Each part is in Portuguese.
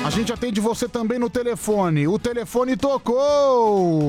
A gente atende você também no telefone. O telefone tocou!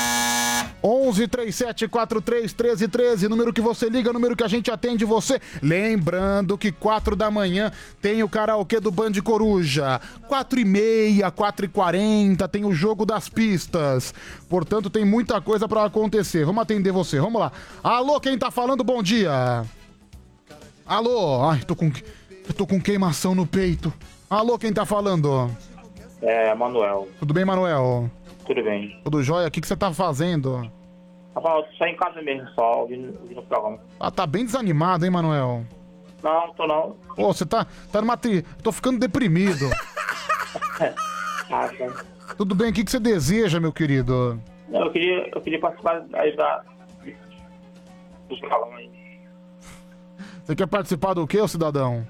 1137431313, número que você liga, número que a gente atende você. Lembrando que 4 da manhã tem o karaokê do Band Coruja. 4h30, 4h40 tem o jogo das pistas. Portanto, tem muita coisa pra acontecer. Vamos atender você, vamos lá. Alô, quem tá falando? Bom dia. Alô, ai, tô com queimação no peito. Alô, quem tá falando? É, Manuel. Tudo bem, Manuel? Tudo bem. Tudo jóia? O que você tá fazendo? Rapaz, eu tô só em casa mesmo, só ouvindo o programa. Ah, tá bem desanimado, hein, Manuel? Não, tô não. Pô, você tá numa Tô ficando deprimido. Ah, tá. Tudo bem, o que você deseja, meu querido? Não, eu queria participar aí do programa aí. Você quer participar do quê, ô cidadão?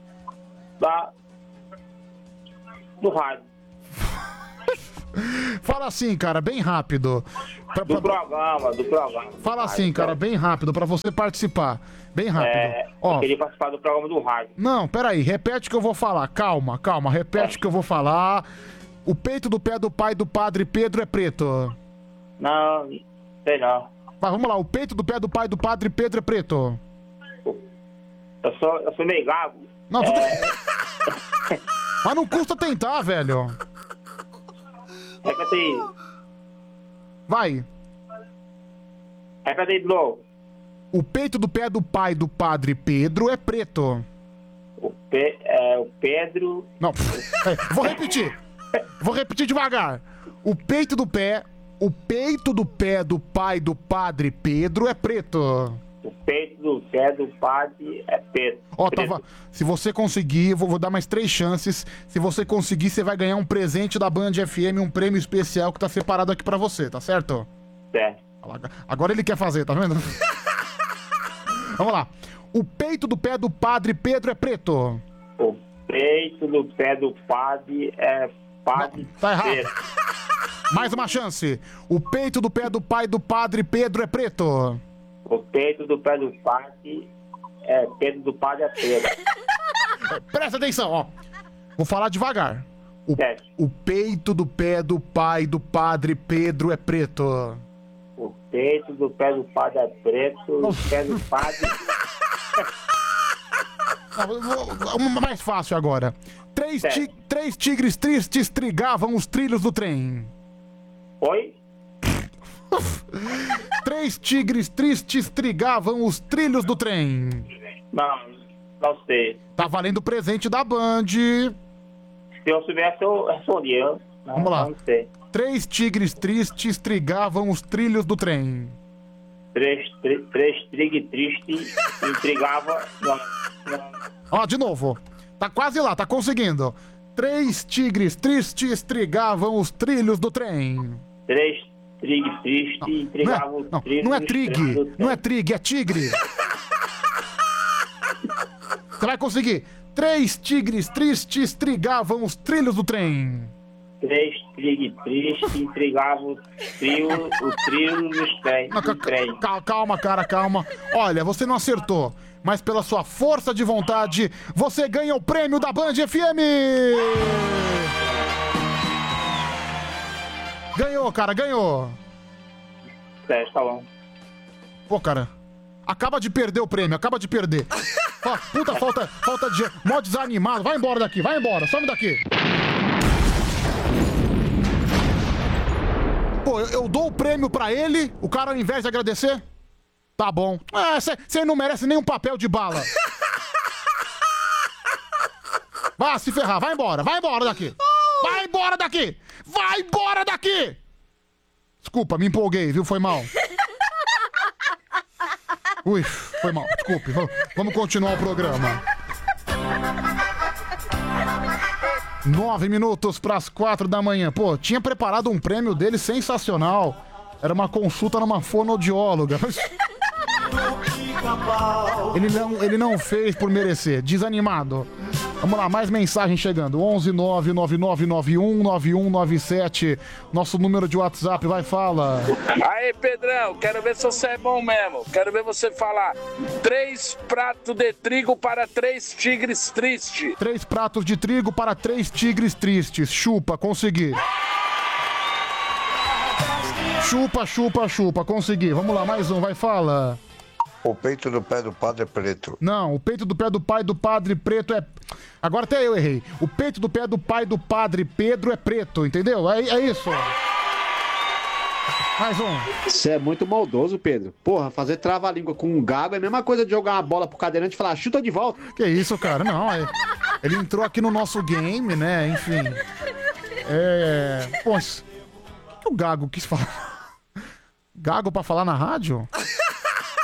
Do rádio. Fala assim, cara, bem rápido. Do programa. Fala assim, cara, bem rápido, pra você participar. Bem rápido. Eu queria participar do programa do rádio. Não, peraí, repete o que eu vou falar. Calma, repete o que eu vou falar. O peito do pé do pai do padre Pedro é preto. Não, sei não. Mas vamos lá, o peito do pé do pai do padre Pedro é preto. Eu sou meio gago. Não, tudo... Mas não custa tentar, velho. Repete aí. Vai. Repete aí de novo. O peito do pé do pai do padre Pedro é preto. O Pedro... Não, Vou repetir devagar. O peito do pé do pai do padre Pedro é preto. O peito do pé do padre é preto. Ó, se você conseguir, vou dar mais 3 chances. Se você conseguir, você vai ganhar um presente da Band FM, um prêmio especial que tá separado aqui pra você, tá certo? Certo. Agora ele quer fazer, tá vendo? Vamos lá. O peito do pé do padre Pedro é preto. O peito do pé do padre é padre. Não, tá errado. Preto. Mais uma chance. O peito do pé do pai do padre Pedro é preto. O peito do pé do padre é peito do padre é preto. Presta atenção, ó. Vou falar devagar. O peito do pé do pai do padre Pedro é preto. O peito do pé do padre é preto. O pé do padre... Mais fácil agora. Três tigres tristes trigavam os trilhos do trem. Oi? 3 tigres tristes trigavam os trilhos do trem. Não sei. Tá valendo o presente da Band. Se eu soubesse, eu respondia. Vamos lá. Não sei. 3 tigres tristes trigavam os trilhos do trem. 3 tigres tristes intrigavam... Ó, de novo. Tá quase lá, tá conseguindo. 3 tigres tristes trigavam os trilhos do trem. 3 tigres tristes intrigavam os trilhos não é trig, é tigre. Você vai conseguir. 3 tigres tristes trigavam os trilhos do trem. 3 tigres tristes intrigavam os trilhos do trem. Calma, cara, calma. Olha, você não acertou. Mas pela sua força de vontade, você ganha o prêmio da Band FM! Ganhou, cara, ganhou! Tá bom. Pô, cara, acaba de perder o prêmio, acaba de perder. Puta falta de... Mó desanimado, vai embora daqui, vai embora, some daqui. Pô, eu dou o prêmio pra ele, o cara ao invés de agradecer... Tá bom. Você não merece nem um papel de bala. Vai se ferrar, vai embora daqui. Vai embora daqui. Vai embora daqui. Desculpa, me empolguei, viu? Foi mal. Ui, foi mal, desculpe. Vamos continuar o programa. 9 minutos pras 4 da manhã. Pô, tinha preparado um prêmio dele sensacional. Era uma consulta numa fonoaudióloga. Ele não fez por merecer. Desanimado. Vamos lá, mais mensagem chegando. 11 99991 9197. Nosso número de WhatsApp, vai, fala. Aí, Pedrão, quero ver se você é bom mesmo. Quero ver você falar 3 pratos de trigo para 3 tigres tristes. 3 pratos de trigo para 3 tigres tristes. Chupa, consegui. Chupa, consegui. Vamos lá, mais um, vai, fala. O peito do pé do padre é preto. Não, o peito do pé do pai do padre preto é... Agora até eu errei. O peito do pé do pai do padre Pedro é preto, entendeu? É isso. Mais um. Você é muito maldoso, Pedro. Porra, fazer trava-língua com um gago é a mesma coisa de jogar uma bola pro cadeirante e falar, chuta de volta. Que isso, cara? Não, ele entrou aqui no nosso game, né? Enfim. Pô, o que o gago quis falar? Gago pra falar na rádio?